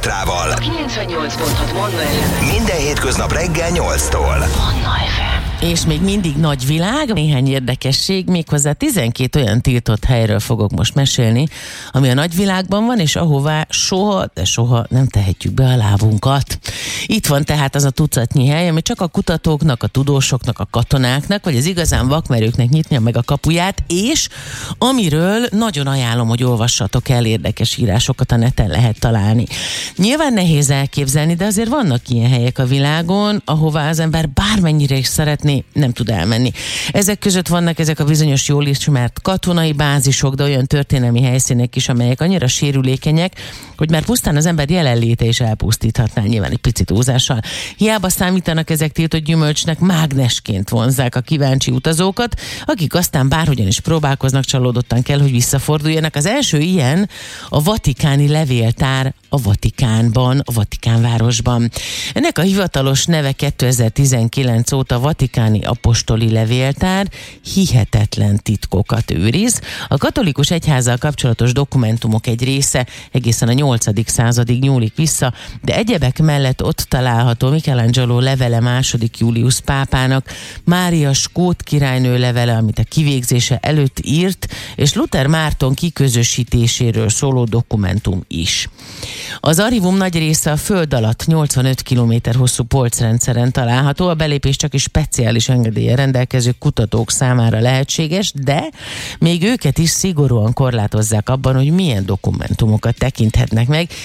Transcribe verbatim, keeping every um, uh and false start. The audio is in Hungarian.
Petrával. kilencvennyolc pont hat Manna ef em. Minden hétköznap reggel nyolctól. Manna ef em. És még mindig nagy világ, néhány érdekesség, méghozzá tizenkét olyan tiltott helyről fogok most mesélni, ami a nagyvilágban van, és ahová soha, de soha nem tehetjük be a lábunkat. Itt van tehát az a tucatnyi hely, ami csak a kutatóknak, a tudósoknak, a katonáknak, vagy az igazán vakmerőknek nyitnia meg a kapuját, és amiről nagyon ajánlom, hogy olvassatok el, érdekes írásokat a neten lehet találni. Nyilván nehéz elképzelni, de azért vannak ilyen helyek a világon, ahová az ember bármennyire is szeretné, nem tud elmenni. Ezek között vannak ezek a bizonyos jól ismert katonai bázisok, de olyan történelmi helyszínek is, amelyek annyira sérülékenyek, hogy már pusztán az ember jelenléte is elpusztíthatná, nyilván egy picit túlzással. Hiába számítanak ezek tiltott gyümölcsnek, mágnesként vonzzák a kíváncsi utazókat, akik aztán bárhogyan is próbálkoznak, csalódottan kell, hogy visszaforduljanak. Az első ilyen a vatikáni levéltár a Vatikánban, a Vatikánvárosban. Ennek a hivatalos neve kétezer-tizenkilenc óta Vatikáni Apostoli Levéltár, hihetetlen titkokat őriz. A katolikus egyházzal kapcsolatos dokumentumok egy része egészen a nyolcadik századig nyúlik vissza, de egyebek mellett ott található Michelangelo levele második Julius pápának, Mária skót királynő levele, amit a kivégzése előtt írt, és Luther Márton kiközösítéséről szóló dokumentum is. Az archívum nagy része a föld alatt nyolcvanöt kilométer hosszú polcrendszeren található, a belépés csak is speciális engedéllyel rendelkező kutatók számára lehetséges, de még őket is szigorúan korlátozzák abban, hogy milyen dokumentumokat tekinthetnek meg,